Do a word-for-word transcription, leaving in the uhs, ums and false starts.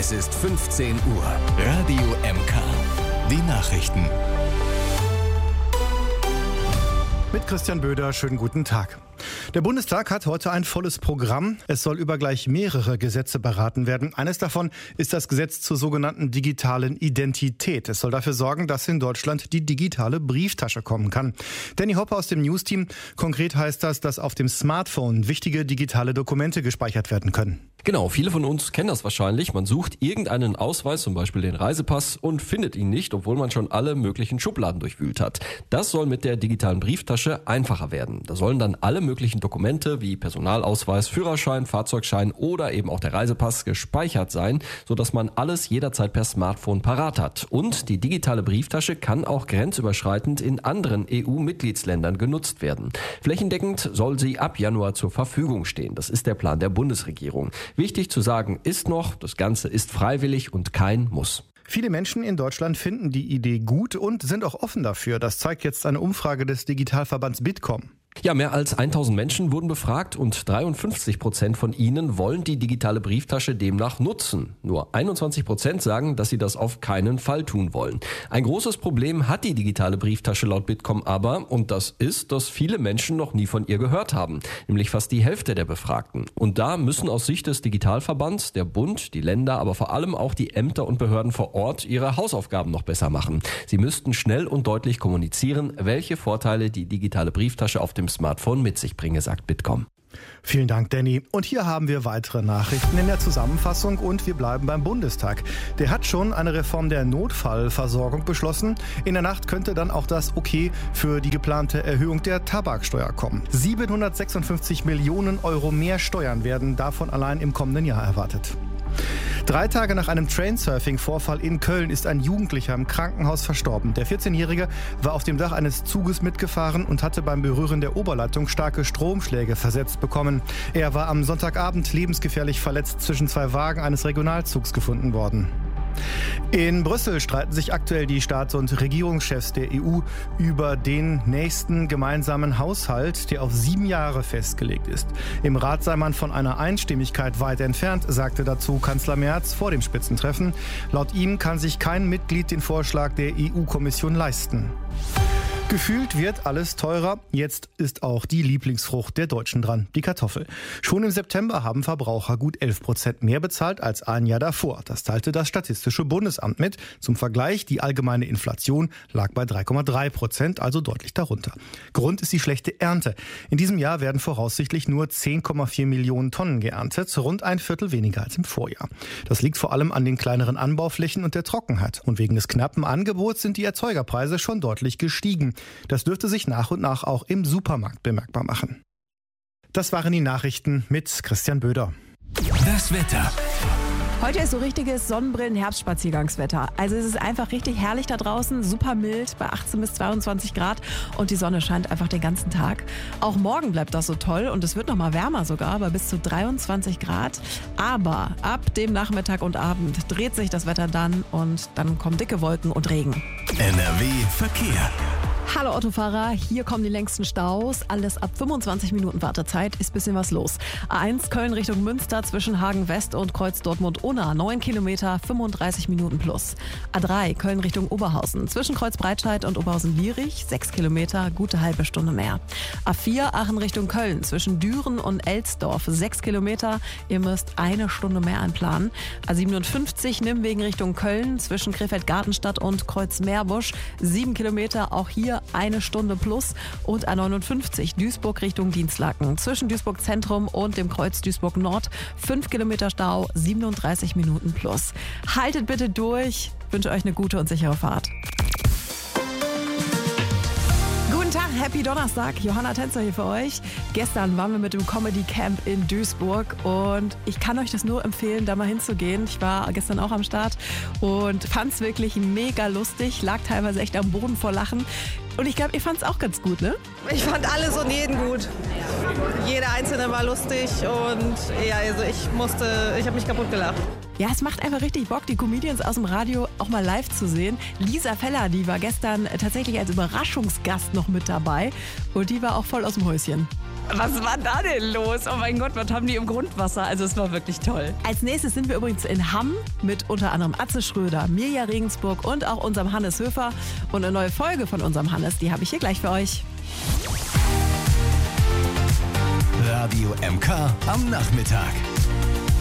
Es ist fünfzehn Uhr. Radio M K. Die Nachrichten. Mit Christian Böder, schönen guten Tag. Der Bundestag hat heute ein volles Programm. Es soll über gleich mehrere Gesetze beraten werden. Eines davon ist das Gesetz zur sogenannten digitalen Identität. Es soll dafür sorgen, dass in Deutschland die digitale Brieftasche kommen kann. Danny Hopper aus dem News-Team. Konkret heißt das, dass auf dem Smartphone wichtige digitale Dokumente gespeichert werden können. Genau, viele von uns kennen das wahrscheinlich. Man sucht irgendeinen Ausweis, zum Beispiel den Reisepass, und findet ihn nicht, obwohl man schon alle möglichen Schubladen durchwühlt hat. Das soll mit der digitalen Brieftasche einfacher werden. Da sollen dann alle möglichen Dokumente wie Personalausweis, Führerschein, Fahrzeugschein oder eben auch der Reisepass gespeichert sein, sodass man alles jederzeit per Smartphone parat hat. Und die digitale Brieftasche kann auch grenzüberschreitend in anderen E U-Mitgliedsländern genutzt werden. Flächendeckend soll sie ab Januar zur Verfügung stehen. Das ist der Plan der Bundesregierung. Wichtig zu sagen ist noch, das Ganze ist freiwillig und kein Muss. Viele Menschen in Deutschland finden die Idee gut und sind auch offen dafür. Das zeigt jetzt eine Umfrage des Digitalverbands Bitkom. Ja, mehr als tausend Menschen wurden befragt und dreiundfünfzig Prozent von ihnen wollen die digitale Brieftasche demnach nutzen. Nur einundzwanzig Prozent sagen, dass sie das auf keinen Fall tun wollen. Ein großes Problem hat die digitale Brieftasche laut Bitkom aber, und das ist, dass viele Menschen noch nie von ihr gehört haben, nämlich fast die Hälfte der Befragten. Und da müssen aus Sicht des Digitalverbands der Bund, die Länder, aber vor allem auch die Ämter und Behörden vor Ort ihre Hausaufgaben noch besser machen. Sie müssten schnell und deutlich kommunizieren, welche Vorteile die digitale Brieftasche auf dem Smartphone mit sich bringe, sagt Bitkom. Vielen Dank, Danny. Und hier haben wir weitere Nachrichten in der Zusammenfassung und wir bleiben beim Bundestag. Der hat schon eine Reform der Notfallversorgung beschlossen. In der Nacht könnte dann auch das Okay für die geplante Erhöhung der Tabaksteuer kommen. siebenhundertsechsundfünfzig Millionen Euro mehr Steuern werden davon allein im kommenden Jahr erwartet. Drei Tage nach einem Trainsurfing-Vorfall in Köln ist ein Jugendlicher im Krankenhaus verstorben. Der vierzehnjährige war auf dem Dach eines Zuges mitgefahren und hatte beim Berühren der Oberleitung starke Stromschläge versetzt bekommen. Er war am Sonntagabend lebensgefährlich verletzt zwischen zwei Wagen eines Regionalzugs gefunden worden. In Brüssel streiten sich aktuell die Staats- und Regierungschefs der E U über den nächsten gemeinsamen Haushalt, der auf sieben Jahre festgelegt ist. Im Rat sei man von einer Einstimmigkeit weit entfernt, sagte dazu Kanzler Merz vor dem Spitzentreffen. Laut ihm kann sich kein Mitglied den Vorschlag der E U-Kommission leisten. Gefühlt wird alles teurer. Jetzt ist auch die Lieblingsfrucht der Deutschen dran, die Kartoffel. Schon im September haben Verbraucher gut elf Prozent mehr bezahlt als ein Jahr davor. Das teilte das Statistische Bundesamt mit. Zum Vergleich, die allgemeine Inflation lag bei drei Komma drei Prozent, also deutlich darunter. Grund ist die schlechte Ernte. In diesem Jahr werden voraussichtlich nur zehn Komma vier Millionen Tonnen geerntet, rund ein Viertel weniger als im Vorjahr. Das liegt vor allem an den kleineren Anbauflächen und der Trockenheit. Und wegen des knappen Angebots sind die Erzeugerpreise schon deutlich gestiegen. Das dürfte sich nach und nach auch im Supermarkt bemerkbar machen. Das waren die Nachrichten mit Christian Böder. Das Wetter. Heute ist so richtiges Sonnenbrillen-Herbstspaziergangswetter. Also es ist einfach richtig herrlich da draußen, super mild bei achtzehn bis zweiundzwanzig Grad und die Sonne scheint einfach den ganzen Tag. Auch morgen bleibt das so toll und es wird noch mal wärmer sogar, bei bis zu dreiundzwanzig Grad. Aber ab dem Nachmittag und Abend dreht sich das Wetter dann und dann kommen dicke Wolken und Regen. N R W Verkehr. Hallo Autofahrer, hier kommen die längsten Staus. Alles ab fünfundzwanzig Minuten Wartezeit, ist ein bisschen was los. A eins Köln Richtung Münster zwischen Hagen West und Kreuz Dortmund-Unna, neun Kilometer, fünfunddreißig Minuten plus. A drei Köln Richtung Oberhausen zwischen Kreuz Breitscheid und Oberhausen-Lierich, sechs Kilometer, gute halbe Stunde mehr. A vier Aachen Richtung Köln zwischen Düren und Elsdorf, sechs Kilometer, ihr müsst eine Stunde mehr einplanen. A siebenundfünfzig Nimwegen Richtung Köln zwischen Krefeld-Gartenstadt und Kreuz-Meerbusch, sieben Kilometer, auch hier eine Stunde plus. Und A neunundfünfzig Duisburg Richtung Dienstlaken zwischen Duisburg Zentrum und dem Kreuz Duisburg Nord, fünf Kilometer Stau, siebenunddreißig Minuten plus. Haltet bitte durch, wünsche euch eine gute und sichere Fahrt. Guten Tag, Happy Donnerstag, Johanna Tänzer hier für euch. Gestern waren wir mit dem Comedy Camp in Duisburg und ich kann euch das nur empfehlen, da mal hinzugehen. Ich war gestern auch am Start und fand es wirklich mega lustig, lag teilweise echt am Boden vor Lachen. Und ich glaube, ihr fand es auch ganz gut, ne? Ich fand alles und jeden gut. Jeder Einzelne war lustig und ja, also ich musste, ich habe mich kaputt gelacht. Ja, es macht einfach richtig Bock, die Comedians aus dem Radio auch mal live zu sehen. Lisa Feller, die war gestern tatsächlich als Überraschungsgast noch mit dabei und die war auch voll aus dem Häuschen. Was war da denn los? Oh mein Gott, was haben die im Grundwasser? Also es war wirklich toll. Als nächstes sind wir übrigens in Hamm mit unter anderem Atze Schröder, Mirja Regensburg und auch unserem Hannes Höfer. Und eine neue Folge von unserem Hannes, die habe ich hier gleich für euch. Radio M K am Nachmittag.